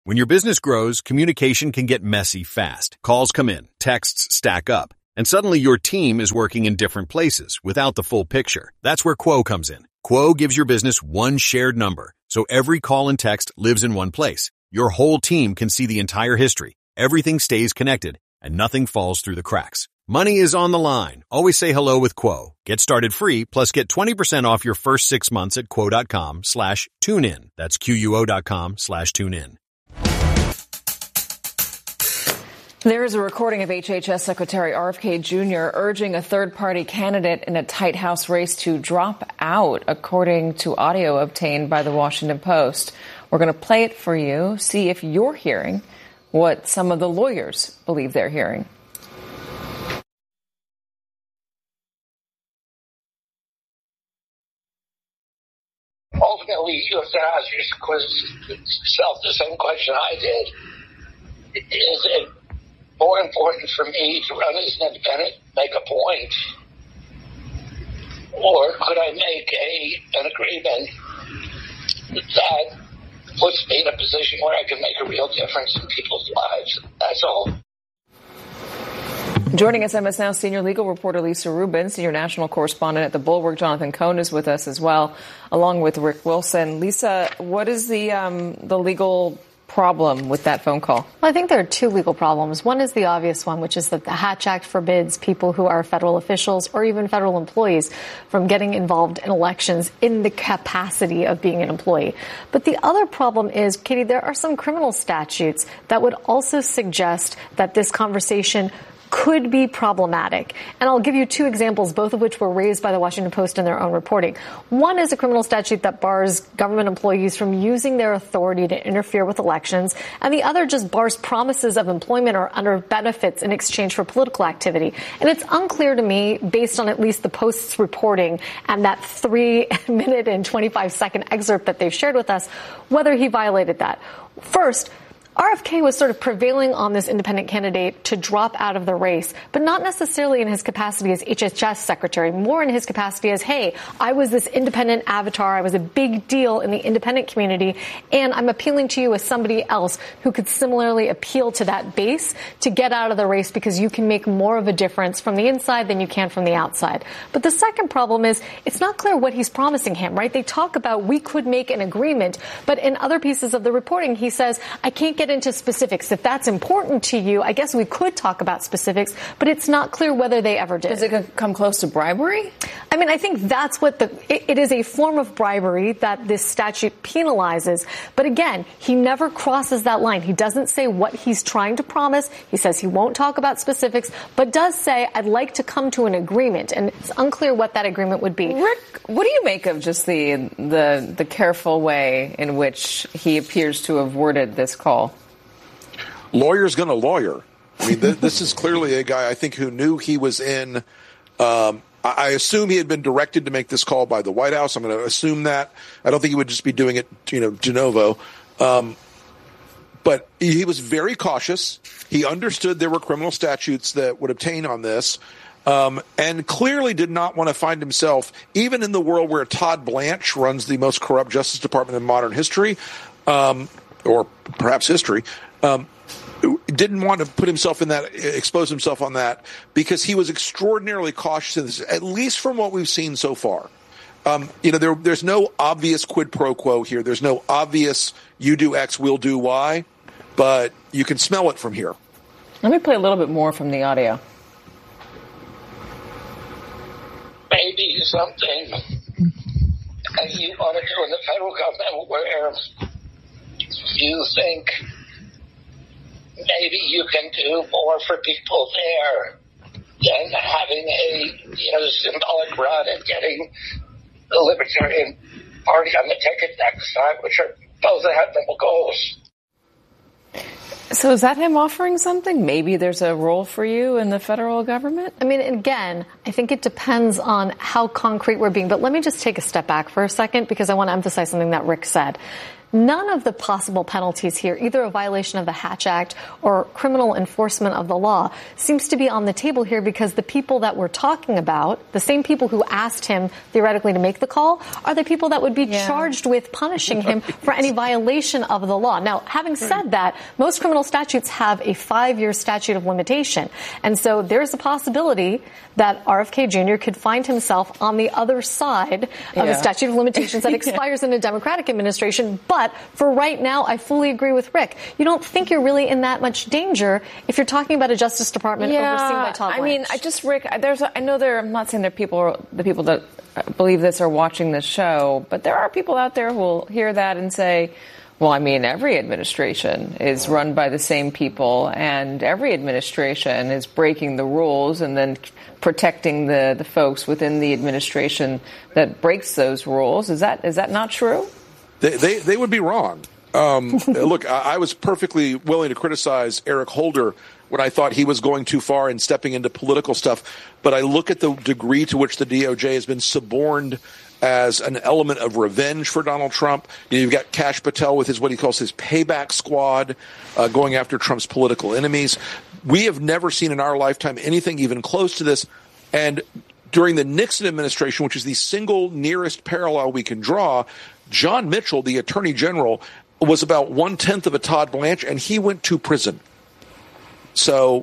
When your business grows, communication can get messy fast. Calls come in, texts stack up, and suddenly your team is working in different places without the full picture. That's where Quo comes in. Quo gives your business one shared number, so every call and text lives in one place. Your whole team can see the entire history. Everything stays connected, and nothing falls through the cracks. Money is on the line. Always say hello with Quo. Get started free, plus get 20% off your first 6 months at quo.com/tunein. That's QUO.com/tunein. There is a recording of HHS Secretary RFK Jr. urging a third-party candidate in a tight House race to drop out, according to audio obtained by the Washington Post. We're going to play it for you, see if you're hearing what some of the lawyers believe they're hearing. Ultimately, you have to ask yourself the same question I did. Is it more important for me to run as an independent, make a point, or could I make an agreement that puts me in a position where I can make a real difference in people's lives? That's all. Joining us, MS Now senior legal reporter Lisa Rubin, senior national correspondent at The Bulwark Jonathan Cohn is with us as well, along with Rick Wilson. Lisa, what is the legal problem with that phone call? Well, I think there are two legal problems. One is the obvious one, which is that the Hatch Act forbids people who are federal officials or even federal employees from getting involved in elections in the capacity of being an employee. But the other problem is, Katie, there are some criminal statutes that would also suggest that this conversation could be problematic. And I'll give you two examples, both of which were raised by the Washington Post in their own reporting. One is a criminal statute that bars government employees from using their authority to interfere with elections, and the other just bars promises of employment or other benefits in exchange for political activity. And it's unclear to me, based on at least the Post's reporting and that 3-minute and 25-second excerpt that they've shared with us, whether he violated that. First, RFK was sort of prevailing on this independent candidate to drop out of the race, but not necessarily in his capacity as HHS secretary, more in his capacity as, hey, I was this independent avatar. I was a big deal in the independent community, and I'm appealing to you as somebody else who could similarly appeal to that base to get out of the race because you can make more of a difference from the inside than you can from the outside. But the second problem is it's not clear what he's promising him, right? They talk about we could make an agreement, but in other pieces of the reporting, he says, I can't get into specifics. If that's important to you, I guess we could talk about specifics, but it's not clear whether they ever did. Does it come close to bribery? I mean, I think that's what it is, a form of bribery that this statute penalizes. But again, he never crosses that line. He doesn't say what he's trying to promise. He says he won't talk about specifics, but does say, I'd like to come to an agreement. And it's unclear what that agreement would be. Rick, what do you make of just the careful way in which he appears to have worded this call? Lawyer's going to lawyer. I mean, this is clearly a guy, I think, who knew he was in. I assume he had been directed to make this call by the White House. I'm going to assume that. I don't think he would just be doing it, de novo. But he was very cautious. He understood there were criminal statutes that would obtain on this. And clearly did not want to find himself, even in the world where Todd Blanche runs the most corrupt Justice Department in modern history, or perhaps history, didn't want to put himself in that, expose himself on that, because he was extraordinarily cautious in this, at least from what we've seen so far. There's no obvious quid pro quo here. There's no obvious you do X, we'll do Y, but you can smell it from here. Let me play a little bit more from the audio. Maybe something you want to do in the federal government where you think maybe you can do more for people there than having a symbolic run and getting the Libertarian Party on the ticket next time, which are both admirable goals. So is that him offering something? Maybe there's a role for you in the federal government? I mean, again, I think it depends on how concrete we're being. But let me just take a step back for a second because I want to emphasize something that Rick said. none of the possible penalties here, either a violation of the Hatch Act or criminal enforcement of the law, seems to be on the table here because the people that we're talking about, the same people who asked him theoretically to make the call, are the people that would be charged with punishing him for any violation of the law. Now, having said that, most criminal statutes have a 5-year statute of limitation. And so there's a possibility that RFK Jr. could find himself on the other side of a statute of limitations that expires in a Democratic administration. But for right now, I fully agree with Rick. You don't think you're really in that much danger if you're talking about a Justice Department overseen by Todd Blanche. I mean, Rick, I'm not saying the people that believe this are watching this show, but there are people out there who will hear that and say, well, I mean, every administration is run by the same people, and every administration is breaking the rules and then protecting the folks within the administration that breaks those rules. Is that not true? They would be wrong. Look, I was perfectly willing to criticize Eric Holder when I thought he was going too far and stepping into political stuff. But I look at the degree to which the DOJ has been suborned as an element of revenge for Donald Trump. You've got Kash Patel with what he calls his payback squad, going after Trump's political enemies. We have never seen in our lifetime anything even close to this. And during the Nixon administration, which is the single nearest parallel we can draw, John Mitchell, the Attorney General, was about 1/10 of a Todd Blanche, and he went to prison. So,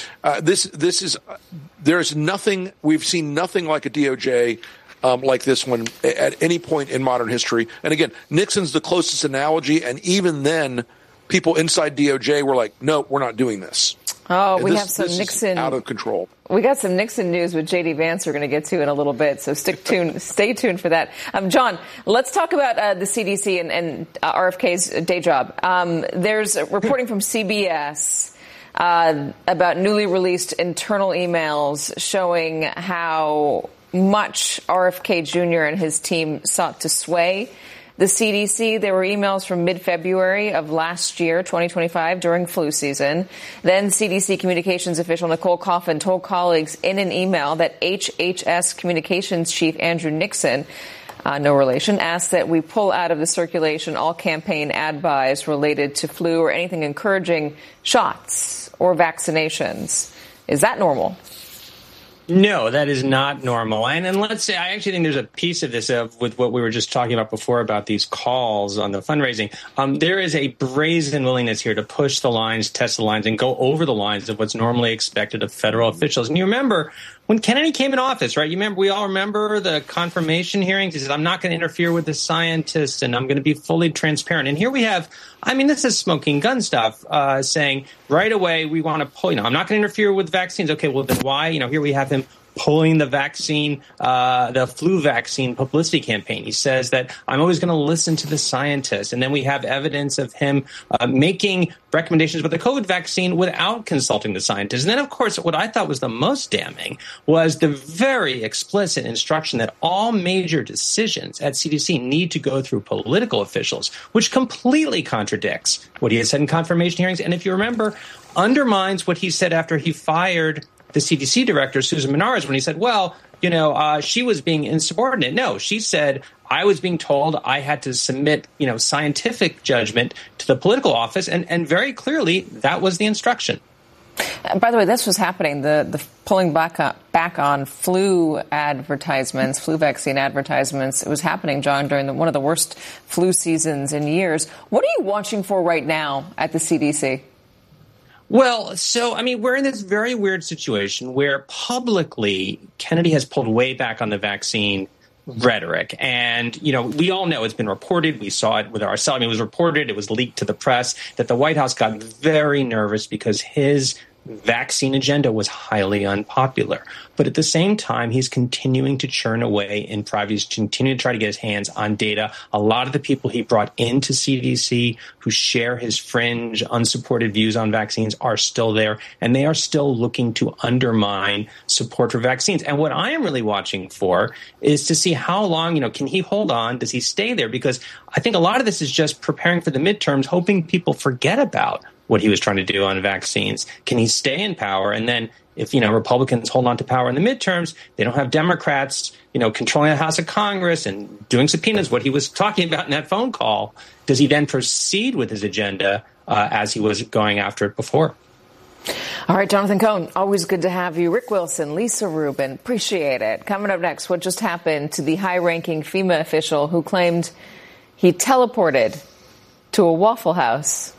there's nothing, we've seen nothing like a DOJ like this one at any point in modern history. And again, Nixon's the closest analogy, and even then, people inside DOJ were like, no, we're not doing this. Oh, we have some Nixon out of control. We got some Nixon news with J.D. Vance we're going to get to in a little bit, so stay tuned for that. John, let's talk about the CDC and RFK's day job. There's reporting from CBS about newly released internal emails showing how much RFK Jr. and his team sought to sway the CDC. There were emails from mid-February of last year, 2025, during flu season. Then CDC communications official Nicole Coffin told colleagues in an email that HHS communications chief Andrew Nixon, no relation, asked that we pull out of the circulation all campaign ad buys related to flu or anything encouraging shots or vaccinations. Is that normal? No, that is not normal. And let's say, I actually think there's a piece of this with what we were just talking about before about these calls on the fundraising. There is a brazen willingness here to push the lines, test the lines, and go over the lines of what's normally expected of federal officials. And you remember when Kennedy came in office, right? We all remember the confirmation hearings. He said, I'm not going to interfere with the scientists, and I'm going to be fully transparent. And here we have, this is smoking gun stuff, saying right away, we want to pull, I'm not going to interfere with vaccines. Okay, well, then why? Here we have him pulling the vaccine, the flu vaccine publicity campaign. He says that I'm always going to listen to the scientists. And then we have evidence of him making recommendations about the COVID vaccine without consulting the scientists. And then, of course, what I thought was the most damning was the very explicit instruction that all major decisions at CDC need to go through political officials, which completely contradicts what he had said in confirmation hearings. And if you remember, undermines what he said after he fired the CDC director, Susan Menares, when he said, she was being insubordinate. No, she said, I was being told I had to submit, scientific judgment to the political office. And very clearly, that was the instruction. By the way, this was happening, the pulling back on flu advertisements, flu vaccine advertisements. It was happening, John, during one of the worst flu seasons in years. What are you watching for right now at the CDC? Well, we're in this very weird situation where publicly Kennedy has pulled way back on the vaccine rhetoric. And, we all know it's been reported. We saw it with ourselves. It was reported. It was leaked to the press that the White House got very nervous because his vaccine agenda was highly unpopular. But at the same time, he's continuing to churn away in private. He's continuing to try to get his hands on data. A lot of the people he brought into CDC who share his fringe, unsupported views on vaccines are still there, and they are still looking to undermine support for vaccines. And what I am really watching for is to see how long, can he hold on? Does he stay there? Because I think a lot of this is just preparing for the midterms, hoping people forget about what he was trying to do on vaccines. Can he stay in power? And then if, Republicans hold on to power in the midterms, they don't have Democrats, controlling the House of Congress and doing subpoenas, what he was talking about in that phone call. Does he then proceed with his agenda as he was going after it before? All right, Jonathan Cohn, always good to have you. Rick Wilson, Lisa Rubin, appreciate it. Coming up next, what just happened to the high-ranking FEMA official who claimed he teleported to a Waffle House?